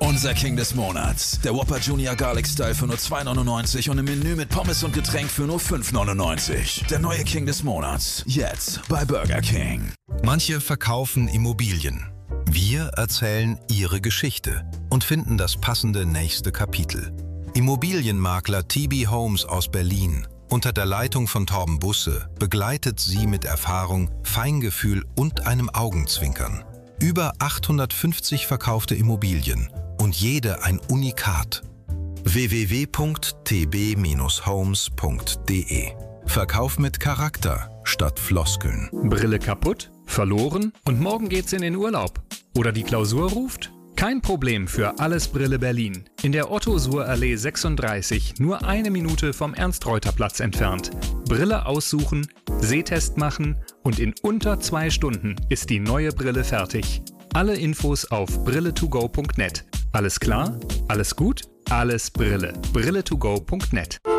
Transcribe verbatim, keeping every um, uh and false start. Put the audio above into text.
Unser King des Monats. Der Whopper Junior Garlic Style für nur zwei neunundneunzig und im Menü mit Pommes und Getränk für nur fünf neunundneunzig. Der neue King des Monats. Jetzt bei Burger King. Manche verkaufen Immobilien. Wir erzählen ihre Geschichte und finden das passende nächste Kapitel. Immobilienmakler T B Homes aus Berlin unter der Leitung von Torben Busse begleitet Sie mit Erfahrung, Feingefühl und einem Augenzwinkern. Über achthundertfünfzig verkaufte Immobilien und jede ein Unikat. w w w punkt t b homes punkt d e. Verkauf mit Charakter statt Floskeln. Brille kaputt, verloren und morgen geht's in den Urlaub. Oder die Klausur ruft? Kein Problem für Alles Brille Berlin. In der Otto-Suhr-Allee sechsunddreißig, nur eine Minute vom Ernst-Reuter-Platz entfernt. Brille aussuchen, Sehtest machen und in unter zwei Stunden ist die neue Brille fertig. Alle Infos auf brille to go punkt net. Alles klar? Alles gut? Alles Brille. brille to go punkt net.